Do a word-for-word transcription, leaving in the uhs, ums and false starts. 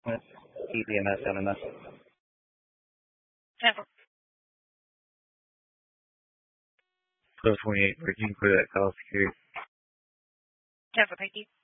E B M S M M S. ten four. twelve twenty-eight, working for that call security. ten four, thank you.